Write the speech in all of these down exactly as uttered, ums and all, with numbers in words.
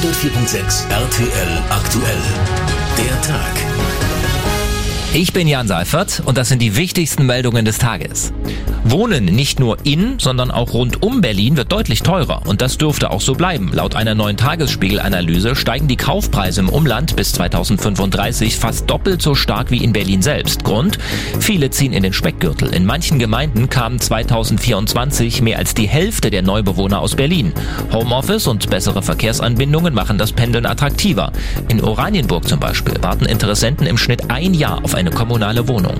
hundertvier Komma sechs R T L aktuell. Der Tag. Ich bin Jan Seifert und das sind die wichtigsten Meldungen des Tages. Wohnen nicht nur in, sondern auch rund um Berlin wird deutlich teurer und das dürfte auch so bleiben. Laut einer neuen Tagesspiegel-Analyse steigen die Kaufpreise im Umland bis zweitausendfünfunddreißig fast doppelt so stark wie in Berlin selbst. Grund? Viele ziehen in den Speckgürtel. In manchen Gemeinden kamen zweitausendvierundzwanzig mehr als die Hälfte der Neubewohner aus Berlin. Homeoffice und bessere Verkehrsanbindungen machen das Pendeln attraktiver. In Oranienburg zum Beispiel warten Interessenten im Schnitt ein Jahr auf eine kommunale Wohnung.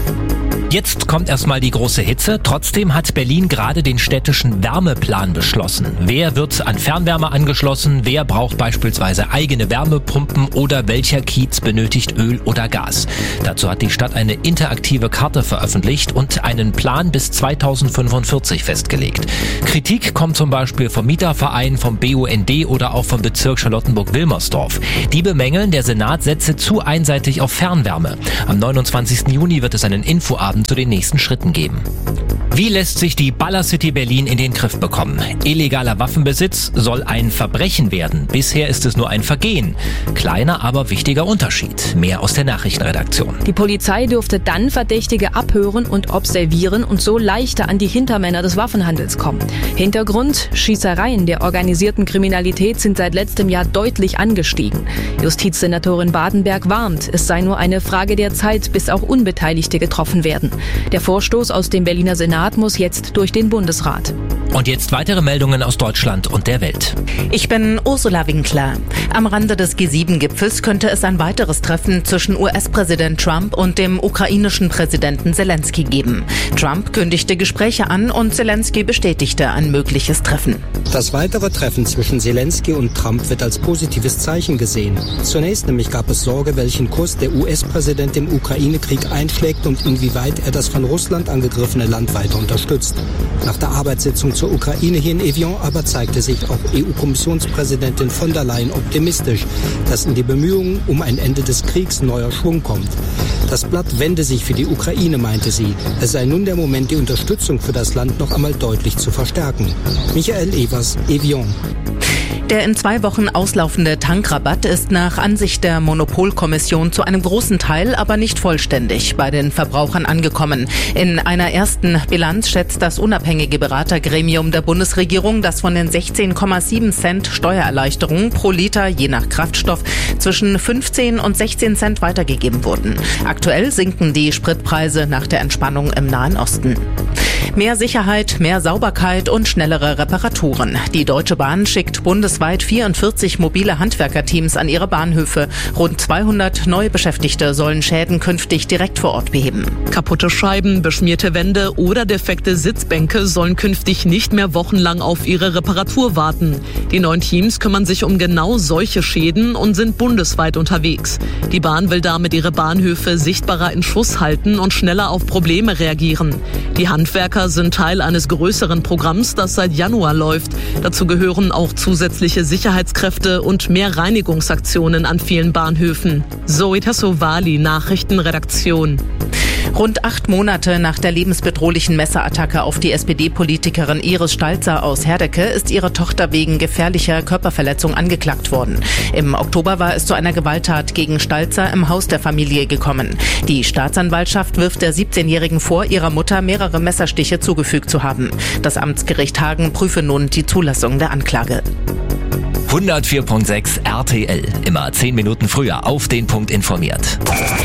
Jetzt kommt erstmal die große Hitze. Trotzdem hat Berlin gerade den städtischen Wärmeplan beschlossen. Wer wird an Fernwärme angeschlossen? Wer braucht beispielsweise eigene Wärmepumpen? Oder welcher Kiez benötigt Öl oder Gas? Dazu hat die Stadt eine interaktive Karte veröffentlicht und einen Plan bis zweitausendfünfundvierzig festgelegt. Kritik kommt zum Beispiel vom Mieterverein, vom B U N D oder auch vom Bezirk Charlottenburg-Wilmersdorf. Die bemängeln, der Senat setze zu einseitig auf Fernwärme. Am neunundzwanzigsten Juni wird es einen Infoabend zu den nächsten Schritten geben. Wie lässt sich die Ballercity Berlin in den Griff bekommen? Illegaler Waffenbesitz soll ein Verbrechen werden. Bisher ist es nur ein Vergehen. Kleiner, aber wichtiger Unterschied. Mehr aus der Nachrichtenredaktion. Die Polizei dürfte dann Verdächtige abhören und observieren und so leichter an die Hintermänner des Waffenhandels kommen. Hintergrund: Schießereien der organisierten Kriminalität sind seit letztem Jahr deutlich angestiegen. Justizsenatorin Badenberg warnt, es sei nur eine Frage der Zeit, bis auch Unbeteiligte getroffen werden. Der Vorstoß aus dem Berliner Senat muss jetzt durch den Bundesrat. Und jetzt weitere Meldungen aus Deutschland und der Welt. Ich bin Ursula Winkler. Am Rande des G sieben Gipfels könnte es ein weiteres Treffen zwischen U S-Präsident Trump und dem ukrainischen Präsidenten Zelensky geben. Trump kündigte Gespräche an und Zelensky bestätigte ein mögliches Treffen. Das weitere Treffen zwischen Zelensky und Trump wird als positives Zeichen gesehen. Zunächst nämlich gab es Sorge, welchen Kurs der U S-Präsident im Ukraine-Krieg einschlägt und inwieweit er das von Russland angegriffene Land weiter unterstützt. Nach der Arbeitssitzung zur Ukraine hier in Evian aber zeigte sich auch E U-Kommissionspräsidentin von der Leyen optimistisch, dass in die Bemühungen um ein Ende des Kriegs neuer Schwung kommt. Das Blatt wende sich für die Ukraine, meinte sie. Es sei nun der Moment, die Unterstützung für das Land noch einmal deutlich zu verstärken. Michael Evers, Evian. Der in zwei Wochen auslaufende Tankrabatt ist nach Ansicht der Monopolkommission zu einem großen Teil, aber nicht vollständig bei den Verbrauchern angekommen. In einer ersten Bilanz schätzt das unabhängige Beratergremium der Bundesregierung, dass von den sechzehn Komma sieben Cent Steuererleichterung pro Liter je nach Kraftstoff zwischen fünfzehn und sechzehn Cent weitergegeben wurden. Aktuell sinken die Spritpreise nach der Entspannung im Nahen Osten. Mehr Sicherheit, mehr Sauberkeit und schnellere Reparaturen. Die Deutsche Bahn schickt bundesweit vierundvierzig mobile Handwerkerteams an ihre Bahnhöfe. Rund zweihundert neue Beschäftigte sollen Schäden künftig direkt vor Ort beheben. Kaputte Scheiben, beschmierte Wände oder defekte Sitzbänke sollen künftig nicht mehr wochenlang auf ihre Reparatur warten. Die neuen Teams kümmern sich um genau solche Schäden und sind bundesweit unterwegs. Die Bahn will damit ihre Bahnhöfe sichtbarer in Schuss halten und schneller auf Probleme reagieren. Die Handwerker sind Teil eines größeren Programms, das seit Januar läuft. Dazu gehören auch zusätzliche Sicherheitskräfte und mehr Reinigungsaktionen an vielen Bahnhöfen. Zoe Tassovali, Nachrichtenredaktion. Rund acht Monate nach der lebensbedrohlichen Messerattacke auf die S P D-Politikerin Iris Stalzer aus Herdecke ist ihre Tochter wegen gefährlicher Körperverletzung angeklagt worden. Im Oktober war es zu einer Gewalttat gegen Stalzer im Haus der Familie gekommen. Die Staatsanwaltschaft wirft der siebzehnjährigen vor, ihrer Mutter mehrere Messerstiche zugefügt zu haben. Das Amtsgericht Hagen prüfe nun die Zulassung der Anklage. hundertvier Komma sechs R T L. Immer zehn Minuten früher auf den Punkt informiert.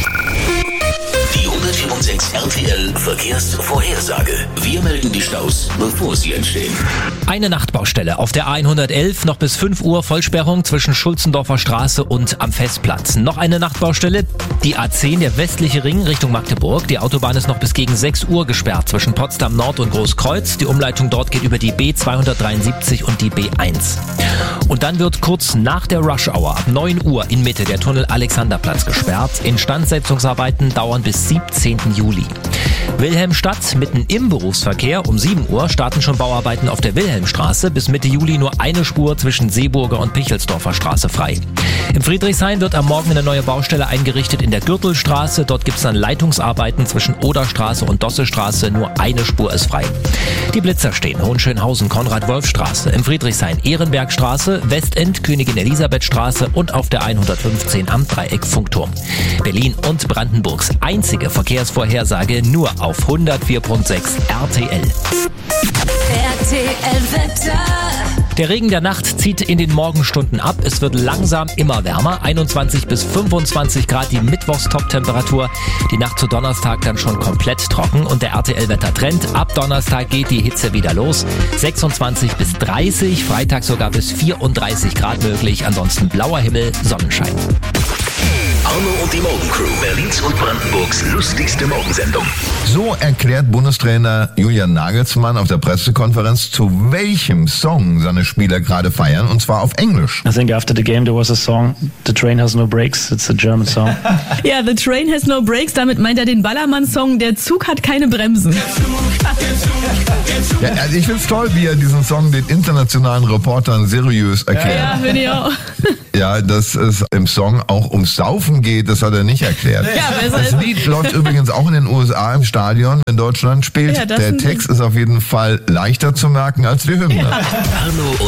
Die hundertvier Komma sechs R T L Verkehrsvorhersage. Wir melden die Staus, bevor sie entstehen. Eine Nachtbaustelle auf der A hundertelf, noch bis fünf Uhr Vollsperrung zwischen Schulzendorfer Straße und am Festplatz. Noch eine Nachtbaustelle, die A zehn, der westliche Ring Richtung Magdeburg. Die Autobahn ist noch bis gegen sechs Uhr gesperrt zwischen Potsdam Nord und Großkreuz. Die Umleitung dort geht über die B zweihundertdreiundsiebzig und die B eins. Und dann wird kurz nach der Rush Hour ab neun Uhr in Mitte der Tunnel Alexanderplatz gesperrt. Instandsetzungsarbeiten dauern bis siebzehnten Juli. Wilhelmstadt, mitten im Berufsverkehr. Um sieben Uhr starten schon Bauarbeiten auf der Wilhelmstraße. Bis Mitte Juli nur eine Spur zwischen Seeburger und Pichelsdorfer Straße frei. Im Friedrichshain wird am Morgen eine neue Baustelle eingerichtet in der Gürtelstraße. Dort gibt es dann Leitungsarbeiten zwischen Oderstraße und Dossestraße. Nur eine Spur ist frei. Die Blitzer stehen. Hohenschönhausen, Konrad-Wolf-Straße. Im Friedrichshain Ehrenbergstraße, Westend, Königin Elisabeth-Straße und auf der hundertfünfzehn am Dreieck Funkturm. Berlin und Brandenburgs einzige Verkehrsvorhersage nur auf hundertvier Komma sechs R T L. R T L-Wetter. Der Regen der Nacht zieht in den Morgenstunden ab. Es wird langsam immer wärmer. einundzwanzig bis fünfundzwanzig Grad die Mittwochstop-Temperatur. Die Nacht zu Donnerstag dann schon komplett trocken. Und der R T L-Wetter-Trend. Ab Donnerstag geht die Hitze wieder los. sechsundzwanzig bis dreißig, Freitag sogar bis vierunddreißig Grad möglich. Ansonsten blauer Himmel, Sonnenschein. Arno und die Morgencrew, Berlins und Brandenburgs lustigste Morgensendung. So erklärt Bundestrainer Julian Nagelsmann auf der Pressekonferenz, zu welchem Song seine Spieler gerade feiern, und zwar auf Englisch. I think after the game there was a song, The Train Has No Brakes, it's a German song. Ja, The Train Has No Brakes, damit meint er den Ballermann-Song, Der Zug hat keine Bremsen. Ja, also ich find's toll, wie er diesen Song den internationalen Reportern seriös erklärt. Ja, finde ich auch. Ja, dass es im Song auch ums Saufen geht, das hat er nicht erklärt. Ja, besser das Lied läuft übrigens auch in den U S A im Stadion, in Deutschland spielt. Ja, das der sind- Text ist auf jeden Fall leichter zu merken als die Hymne. Arno